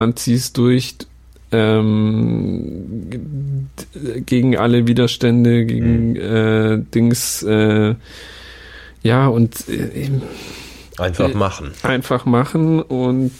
ziehst durch, gegen alle Widerstände, gegen Dings, ja, und einfach machen. Einfach machen und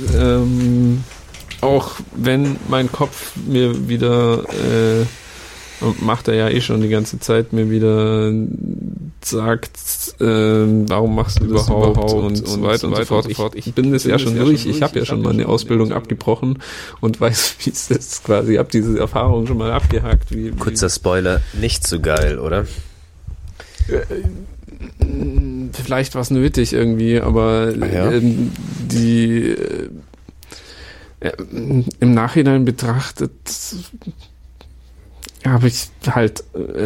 auch wenn mein Kopf mir wieder macht er ja eh schon die ganze Zeit, mir wieder sagt, warum machst du das überhaupt und so weiter und so fort. Ich bin das ja schon durch. Ich habe ja schon mal eine Ausbildung abgebrochen und weiß, wie es ist quasi. Ich habe diese Erfahrung schon mal abgehakt. Kurzer Spoiler, nicht so geil, oder? Vielleicht war es nötig irgendwie, aber im Nachhinein betrachtet habe ich halt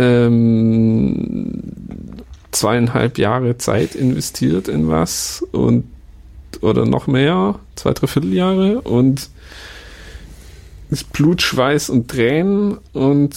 2,5 Jahre Zeit investiert in was oder noch mehr, 2-3 Jahre und das Blut, Schweiß und Tränen und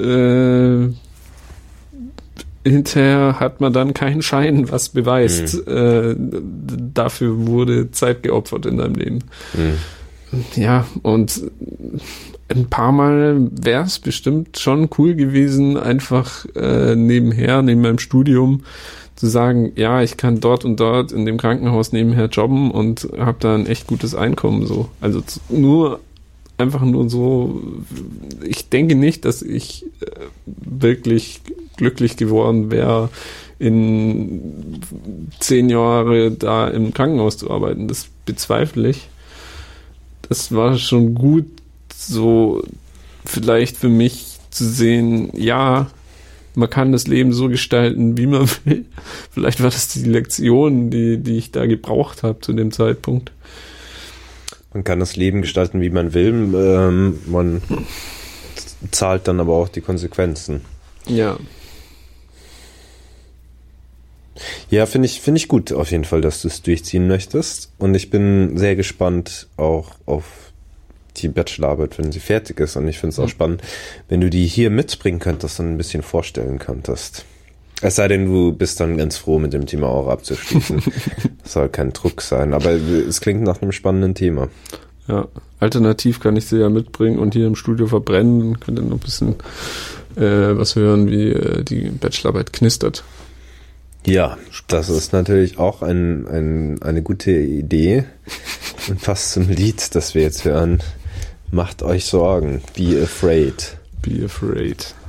hinterher hat man dann keinen Schein, was beweist. Dafür wurde Zeit geopfert in deinem Leben. Ja, und ein paar Mal wäre es bestimmt schon cool gewesen, einfach nebenher, neben meinem Studium, zu sagen, ja, ich kann dort und dort in dem Krankenhaus nebenher jobben und habe da ein echt gutes Einkommen. So. Also einfach nur so, ich denke nicht, dass ich wirklich glücklich geworden wäre, in 10 Jahre da im Krankenhaus zu arbeiten. Das bezweifle ich. Das war schon gut, so vielleicht für mich zu sehen, ja, man kann das Leben so gestalten, wie man will. Vielleicht war das die Lektion, die ich da gebraucht habe zu dem Zeitpunkt. Man kann das Leben gestalten, wie man will. Man zahlt dann aber auch die Konsequenzen. Ja. Ja, finde ich gut auf jeden Fall, dass du es durchziehen möchtest. Und ich bin sehr gespannt auch auf die Bachelorarbeit, wenn sie fertig ist. Und ich finde es auch spannend, wenn du die hier mitbringen könntest und ein bisschen vorstellen könntest. Es sei denn, du bist dann ganz froh, mit dem Thema auch abzuschließen. Das soll kein Druck sein, aber es klingt nach einem spannenden Thema. Ja, alternativ kann ich sie ja mitbringen und hier im Studio verbrennen. Könnt ihr noch ein bisschen was hören, wie die Bachelorarbeit knistert. Ja, das ist natürlich auch eine gute Idee und passt zum Lied, das wir jetzt hören. Macht euch Sorgen. Be afraid. Be afraid.